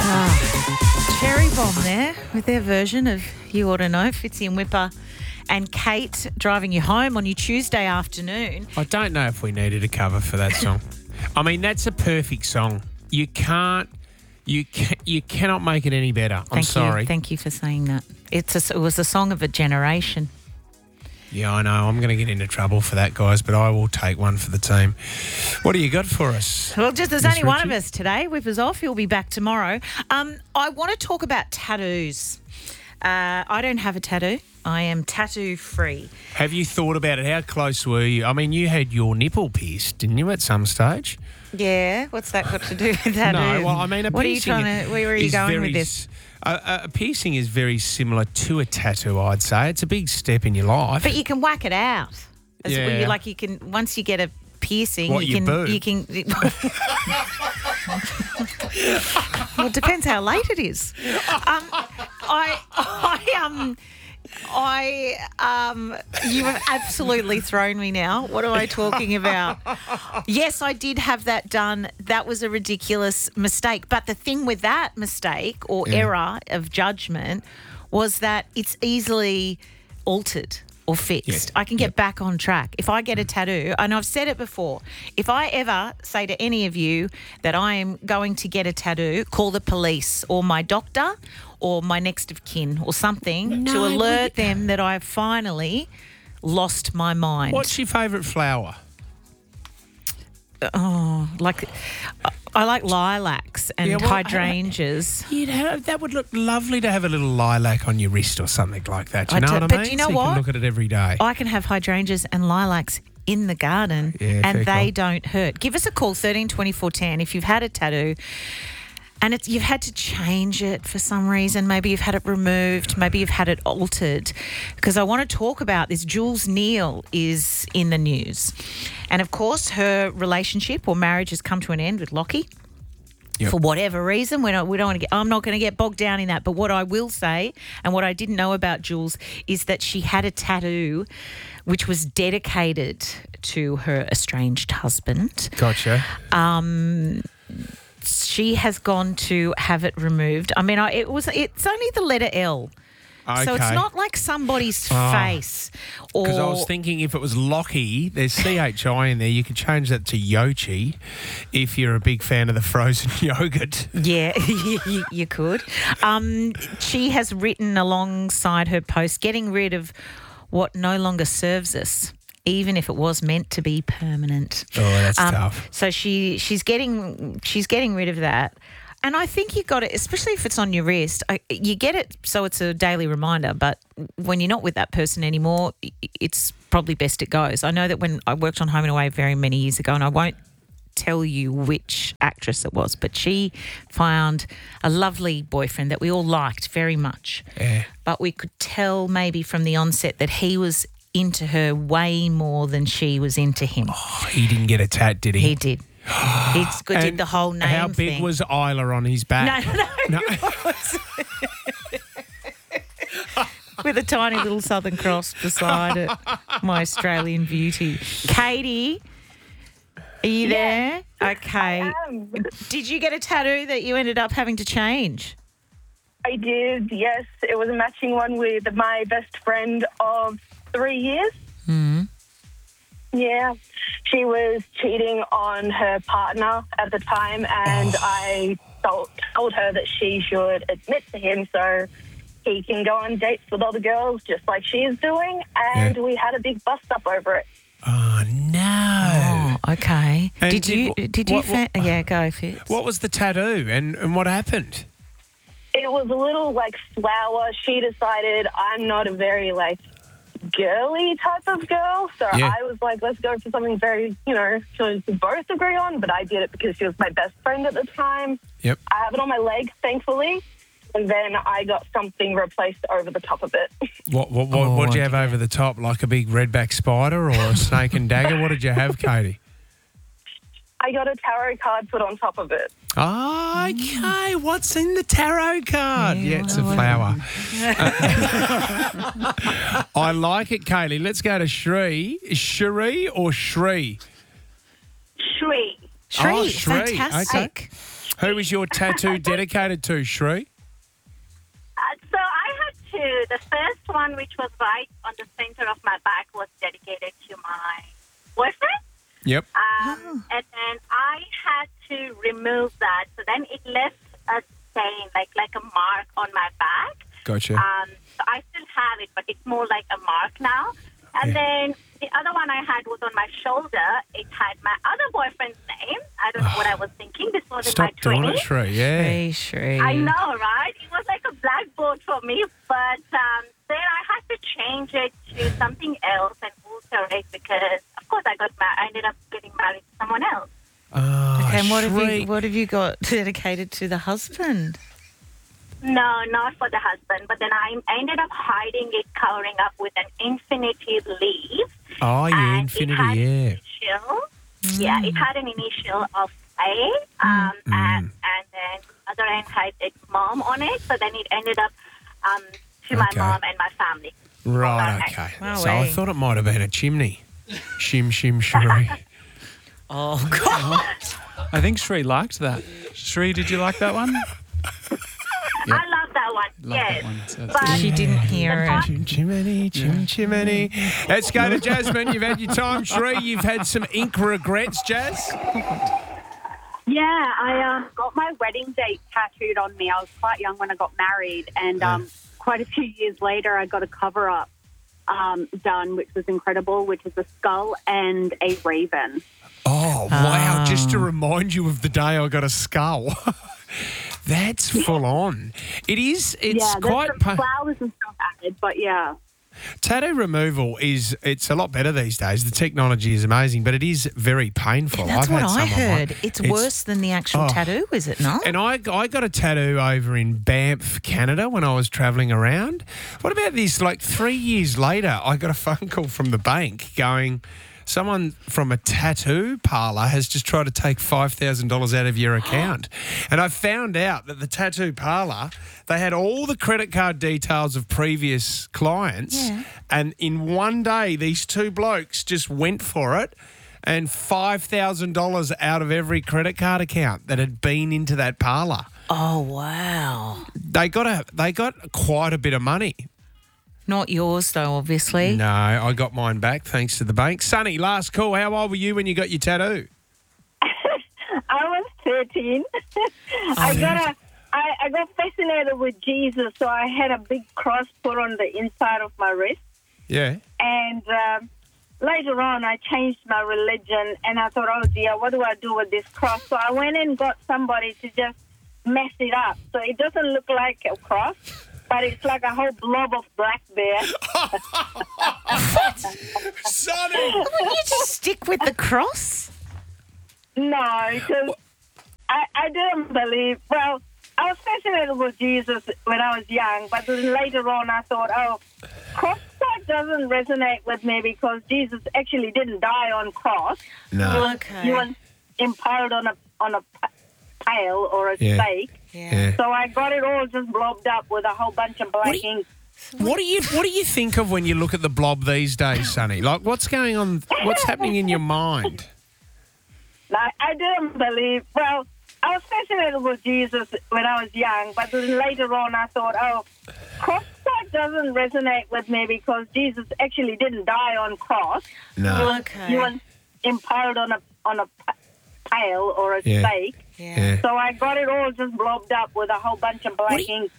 Cherry Bomb there with their version of You Ought to Know. Fitzy and Whipper and Kate driving you home on your Tuesday afternoon. I don't know if we needed a cover for that song. I mean, that's a perfect song. You cannot make it any better. I'm sorry. Thank you for saying that. It was a song of a generation. Yeah, I know. I'm going to get into trouble for that, guys, but I will take one for the team. What do you got for us? Well, there's Miss only one Richie? of us today. Whipper's off. He'll be back tomorrow. I want to talk about tattoos. I don't have a tattoo. I am tattoo free. Have you thought about it? How close were you? I mean, you had your nipple pierced, didn't you, at some stage? Yeah, what's that got to do with tattoo? No, well, I mean, where are you going with this? A piercing is very similar to a tattoo, I'd say. It's a big step in your life. But you can whack it out. Yeah. You can once you get a piercing, What, you boo? can. Well, it depends how late it is. You have absolutely thrown me now. What am I talking about? Yes, I did have that done. That was a ridiculous mistake. But the thing with that mistake or error of judgment was that it's easily altered or fixed. I can get back on track. If I get a tattoo, and I've said it before, if I ever say to any of you that I am going to get a tattoo, call the police or my doctor or my next of kin or something to alert them that I've finally lost my mind. What's your favourite flower? I like lilacs and hydrangeas. That would look lovely to have a little lilac on your wrist or something like that. You know what I mean? But you know so what? You can look at it every day. I can have hydrangeas and lilacs in the garden and they don't hurt. Give us a call, 13 24 10, if you've had a tattoo and you've had to change it for some reason. Maybe you've had it removed. Maybe you've had it altered. Because I want to talk about this. Jules Neal is in the news. And, of course, her relationship or marriage has come to an end with Lockie. Yep. For whatever reason, I'm not going to get bogged down in that. But what I will say, and what I didn't know about Jules, is that she had a tattoo which was dedicated to her estranged husband. Gotcha. She has gone to have it removed. I mean, it's only the letter L. Okay. So it's not like somebody's face. Because I was thinking if it was Lockie, there's CHI in there. You could change that to Yochi if you're a big fan of the frozen yogurt. Yeah, you could. She has written alongside her post, getting rid of what no longer serves us, even if it was meant to be permanent. Oh, that's tough. So she's getting rid of that. And I think you got it, especially if it's on your wrist, you get it so it's a daily reminder. But when you're not with that person anymore, it's probably best it goes. I know that when I worked on Home and Away very many years ago, and I won't tell you which actress it was, but she found a lovely boyfriend that we all liked very much. Yeah. But we could tell maybe from the onset that he was into her way more than she was into him. Oh, he didn't get a tat, did he? He did. He did the whole name How big thing. was Isla on his back? No. With a tiny little Southern Cross beside it. My Australian beauty. Katie, are you there? Okay. I am. Did you get a tattoo that you ended up having to change? I did, yes. It was a matching one with my best friend of 3 years. Mm. Yeah. She was cheating on her partner at the time, and I told her that she should admit to him so he can go on dates with other girls just like she is doing, and we had a big bust-up over it. Oh, no. Oh, okay. And Yeah, go, Fitz. What was the tattoo and what happened? It was a little, flower. She decided I'm not a very, girly type of girl. So I was like, let's go for something very, to both agree on. But I did it because she was my best friend at the time. Yep. I have it on my leg, thankfully. And then I got something replaced over the top of it. What'd you have over the top? Like a big redback spider or a snake and dagger? What did you have, Katie? I got a tarot card put on top of it. Oh, okay. What's in the tarot card? Yeah, it's a flower. I like it, Kaylee. Let's go to Shree. Sheree or Shree? Shree. Shree, Shree. fantastic. Who was your tattoo dedicated to, Shree? So I had two. The first one, which was right on the center of my back, was dedicated to my boyfriend. Yep. And then I had to remove that. So then it left a stain, like a mark on my back. Gotcha. So I still have it, but it's more like a mark now. And then the other one I had was on my shoulder. It had my other boyfriend's name. I don't know what I was thinking. This was in my Stop doing 20s. it, Shree. Yeah. Shree. I know, right? It was like a blackboard for me, but then I had to change it to something else and alter it because, of course, I ended up getting married to someone else. Oh, Okay, and Shree. what have you got dedicated to the husband? No, not for the husband, but then I ended up hiding it, covering up with an infinity leaf. Oh, yeah, And infinity, it had yeah. An initial, Yeah, it had an initial of A, and then other end had its mom on it, so then it ended up to my Okay. mom and my family. Right, Okay. okay. Wow, So I eh? thought it might have been a chimney. Shim, shim, Shree. Oh, God. I think Shree liked that. Shree, did you like that one? I love that one, Love yes. that one. So But She didn't hear it. Chim, chimney, chim, chimney. Let's go to Jasmine. You've had your time, Shree. You've had some ink regrets, Jazz. Yeah, I got my wedding date tattooed on me. I was quite young when I got married, and quite a few years later, I got a cover-up done, which was incredible, which is a skull and a raven. Oh, wow. Just to remind you of the day I got a skull. That's full on. It's There's quite... some flowers and stuff added, but yeah. Tattoo removal it's a lot better these days. The technology is amazing, but it is very painful. That's I've what had I someone heard. like- It's worse than the actual tattoo, is it not? And I got a tattoo over in Banff, Canada when I was travelling around. What about this? Like 3 years later, I got a phone call from the bank going, someone from a tattoo parlour has just tried to take $5,000 out of your account. And I found out that the tattoo parlour, they had all the credit card details of previous clients. Yeah. And in one day, these two blokes just went for it and $5,000 out of every credit card account that had been into that parlour. Oh, wow. They got quite a bit of money. Not yours, though, obviously. No, I got mine back thanks to the bank. Sonny, last call. How old were you when you got your tattoo? I was 13. I got fascinated with Jesus, so I had a big cross put on the inside of my wrist. Yeah. And later on, I changed my religion, and I thought, oh, dear, what do I do with this cross? So I went and got somebody to just mess it up. So it doesn't look like a cross, but it's like a whole blob of black bear. Sonny! Wouldn't you just stick with the cross? No, because I didn't believe. Well, I was fascinated with Jesus when I was young, but then later on I thought, oh, cross doesn't resonate with me because Jesus actually didn't die on cross. No. Okay. He was impaled on a pail or a Yeah. stake. Yeah. So I got it all just blobbed up with a whole bunch of black ink. What do you think of when you look at the blob these days, Sonny? Like, what's going on? What's happening in your mind? I didn't believe. Well, I was fascinated with Jesus when I was young, but then later on I thought, oh, cross doesn't resonate with me because Jesus actually didn't die on cross. No. Okay. He was impaled on a pail or a Yeah. stake. Yeah. So I got it all just blobbed up with a whole bunch of black ink.